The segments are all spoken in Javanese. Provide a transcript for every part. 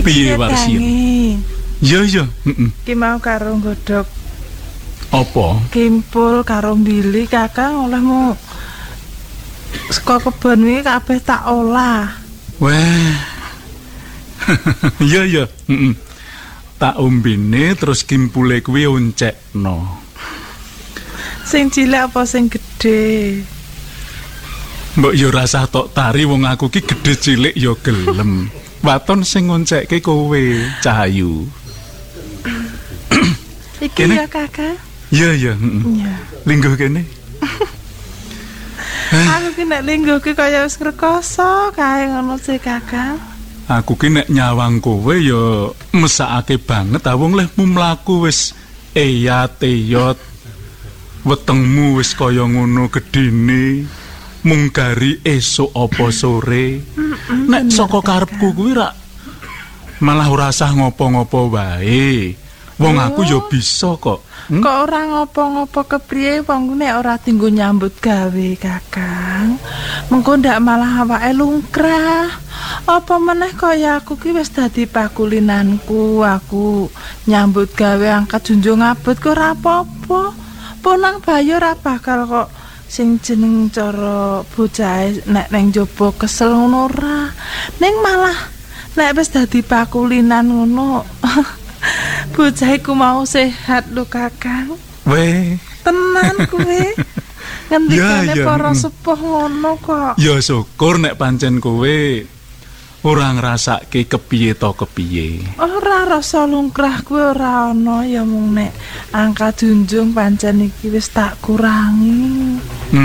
Piye Warsi? Iya, Ki mau karo nggodhog apa? kimpul karo mbili Kakang olehmu saka kebon iki kabeh tak olah. Wah. Iya, tak ombene terus kimpule kuwi oncekno. Sing cilik apa sing gedhe? Mbok yo rasah tok tari wong aku ki gedhe cilik yo gelem. Waton sing ngoncekke kowe, Cahayu. Iki Kene? ya Kakang. Iya, Iya. Lingguh kene. Aku ki nek lingguh ki kaya wis ngrekoso kae ngono sih Kakang. Aku ki nek nyawang kowe ya mesakake banget wong lehmu mlaku wis eyat-eyot. Wetengmu wis kaya ngono gedene. Mung gari esuk apa sore. Nek saka karepku kuwi rak malah ora usah ngopo-ngopo wae. Wong aku ya bisa kok. Kok ora ngopo-ngopo kepriye wong nek ora tinggo nyambut gawe Kakang. Mengko ndak malah awake lungkrah. Apa meneh kaya aku ki wis dadi pakulinanku, aku nyambut gawe angkat junjung abot kok ora apa-apa. Ponang bayo ora bakal kok sing jeneng cara bocah nek neng jaba kesel ngono ora. Ning malah nek wis dadi pakulinan ngono. Bocah iku mau sehat lho Kakang. Weh, Tenan kowe. Ngendikane Ya. para sepuh ngono kok. ya syukur nek pancen kowe ora ngrasake kepiye to kepiye. Ora rasa lungkrah kuwi ora ana ya mung nek angka junjung pancen iki wis tak kurangi.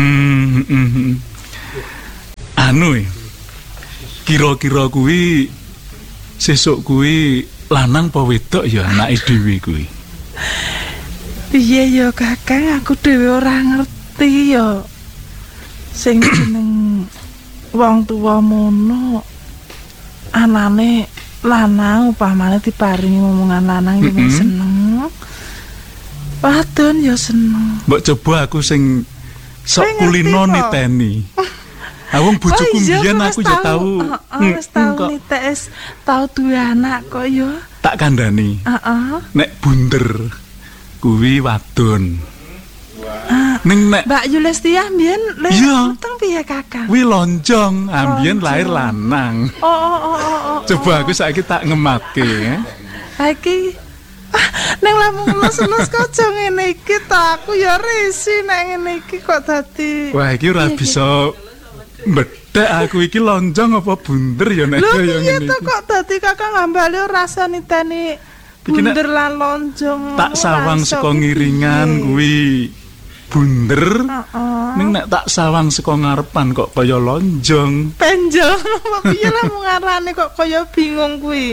Anu kira-kira kuwi sesuk kuwi lanang apa wedok ya anake dhewe kuwi. Piye ya Kakang aku dhewe ora ngerti ya. Sing jeneng wong tuwa mono anane lanang upamane diparingi momongan lanang ya seneng. Wadon ya seneng. Mbok coba aku sing sok Kowe ngerti kulino kok? niteni. Wong bojoku mbiyen aku ya tau. Wis tau nites, tau duwe anak kok ya. Tak kandhani. Heeh. Nek bunder kuwi wadon. Ning nek Mbak Yulestia mbiyen Iya. utang piye Kakang? kuwi lonjong, ambien Lonjong. lahir lanang. Oh. Coba aku saiki tak ngematke. Ha iki ning lamun ngelus-ngelus kok aja ngene iki ta aku ya risi nek ngene iki kok dadi. Wah, iki ora bisa mbedhek aku iki lonjong apa bunder ya nek Lho kaya piye ngene to iki. kok dadi Kakang ngambali rasa niteni Iki nek bunder lan lonjong. Tak sawang Rasa saka iki ngiringan piye? kuwi bunder. Heeh. Ning nek tak sawang saka ngarepan kok kaya lonjong. Penjel apa piye lah mung ngarane kok kaya bingung kuwi.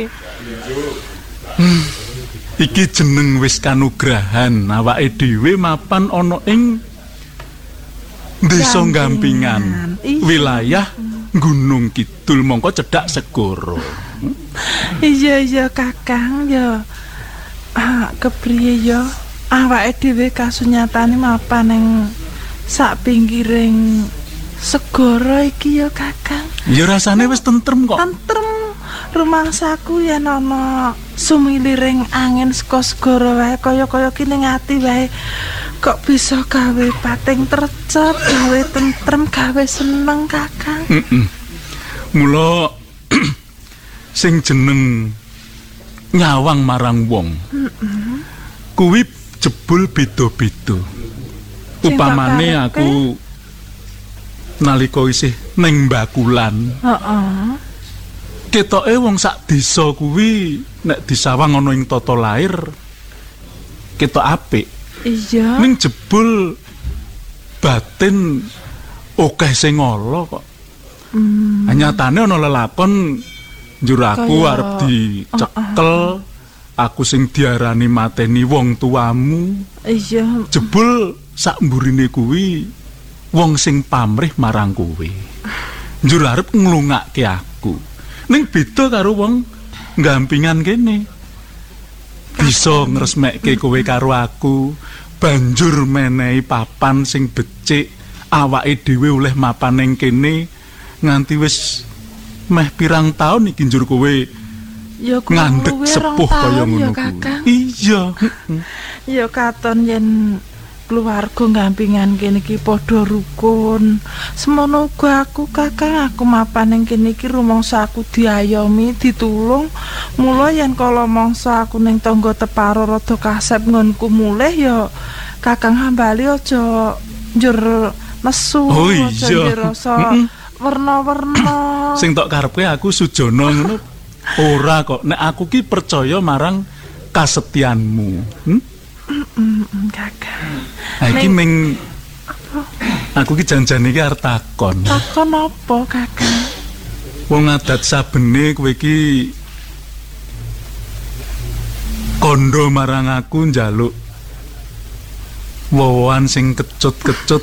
Iki jeneng wis kanugrahan awake dhewe mapan ana ing Desa Gampingan, Iya. wilayah Gunung Kidul mongko cedhak segara. Iya Kakang ya. Kepriye ya awake dhewe kasunyatane mapan ning sak pinggiring segara iki ya Kakang. Ya rasane wis tentrem kok. Tentrem rumangsaku yen ana sumiliring angin saka segara wae kaya-kaya ki ning ati wae kok bisa gawe pating trecep, gawe tentrem, gawe seneng Kakang. Mula sing jeneng nyawang marang wong. Kuwi jebul beda-beda. Sing Upamane tak aku nalika isih ning Bakulan, Heeh. ketoke wong sak desa kuwi nek disawang ana ing tata lair ketok apik. Iya. Ning jebul batin akeh sing ala kok. Nyatane ana lelakon njur aku Kaya- arep dicekel, aku sing diarani mateni wong tuamu. Iya. Jebul sak mburine kuwi wong sing pamrih marang kowe. Njur arep nglungake aku. Ning beda karo wong Gampingan kene. Bisa ngresmekke kowe karo aku, banjur menehi papan sing becik, awake dhewe oleh mapan ning kene nganti wis meh pirang taun iki njur kowe Ya kurang ngandhek luwih sepuh 2 kaya tahun ngono ya kuwi. Kakang. Iya. Ya katon yen keluarga gampingan kene iki padha rukun. Semono uga aku Kakang, aku mapan ning kene iki rumangsa aku diayomi, ditulung. Mula yen kala mangsa aku ning tangga teparo rada kasep ngonku mulih ya Kakang hambali aja njur nesu, Oh, aja iya. njur rasa werna-werna. Sing tok karepe aku Sujono ngono ora kok. Nek aku ki percaya marang kasetyanmu. Kakang. Ha iki ming aku ki janjane iki arep takon. Takon apa Kakang? Wong adat sabene kowe iki kondo marang aku njaluk wowoan sing kecut-kecut.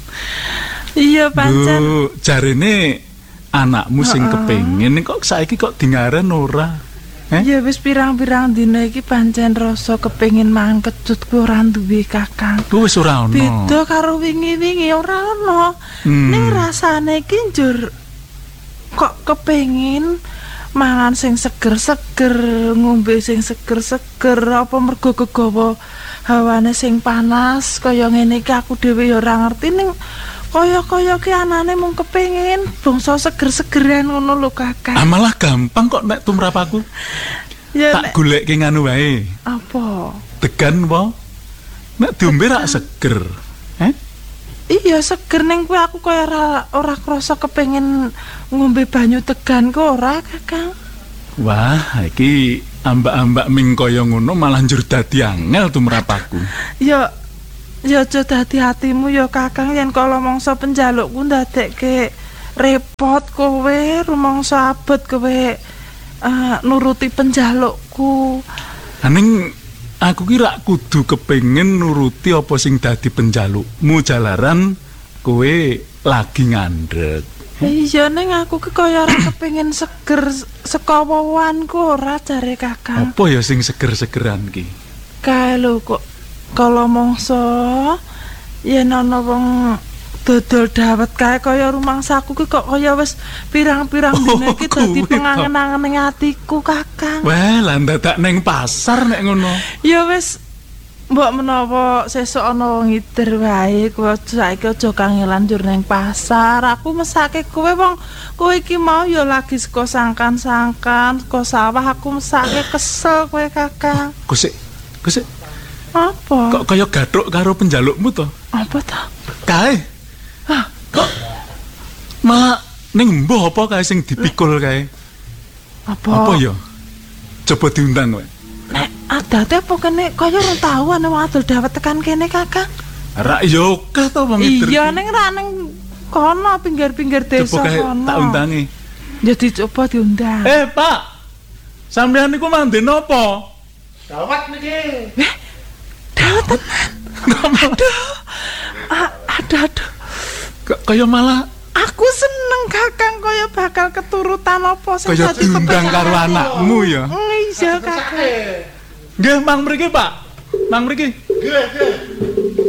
Iya pancen. Lho, jarene anakmu sing kepengin kok saiki kok dingaren ora? Ya wis pirang-pirang dina iki pancen rasa kepengin mangan kecut kuwi ora duwe Kakang. Ku wis ora ono. Beda karo wingi-wingi ora ono. Ning rasane iki njur kok kepengin mangan sing seger-seger, ngombe sing seger-seger, apa mergo kegawa hawane sing panas kaya ngene iki aku dhewe ya ora ngerti ning kaya-kaya ki anane mung kepengin bangsa seger-segeran ngono lho Kakang. Malah gampang kok nek tumrap aku. Ya Tak goleki nganu wae. apa? Degan apa? Nek diombe rak seger. Iya seger ning kuwi aku kaya ora krasa kepengin ngombe banyu tegan ku ora Kakang. Wah, iki ambak-ambak ming kaya ngono malah njur dadi angel tumrap aku. Ya aja dadi hatimu ya Kakang yen kala mangsa penjalukku ndadekke repot kowe rumangsa abot kowe nuruti penjalukku. Aning aku ki rak kudu kepengin nuruti apa sing dadi penjalukmu jalaran kowe lagi ngandhek. Iya ning aku ki kaya ora kepengin seger saka wowanku ora jare Kakang. Apa ya sing seger-segeran ki? Kae lho kok kala mangsa yen ana wong dodol dawet kae kaya rumangsaku ki kok kaya wis pirang-pirang dina iki dadi kuwi pengangen-angen ning atiku Kakang. Wah, lah dadak ning pasar nek ngono. Ya wis mbok menawa sesuk ana wong ngider wae kowe saiki aja kangelan njur ning pasar. Aku mesake kowe wong kowe iki mau ya lagi saka sangkan-sangkan, saka sawah aku mesake kesel kowe Kakang. Kusik Apa? kok kaya gathuk karo penjalukmu to? Apa to? Kae. Kok malah ning mbah apa kae sing dipikul kae? Apa ya? Coba diundang kowe. Nek adate apa kene kaya ora tau ana wong adol dawet tekan kene Kakang. Rak yo akeh to wong ngider. Iya ning ra ning kono pinggir-pinggir desa Coba kae kono. tak undangi. Ya dicoba diundang. Pak. Sampeyan niku mandi napa? Dawat niki. Dawet tenan. Aduh. Kok kaya malah Aku seneng Kakang kaya bakal keturutan apa sing kaya dadi diundang kepengen karo aku. anakmu ya. Iya Kakang. Nggih, Mang mriki, Pak. Mang mriki. Nggih.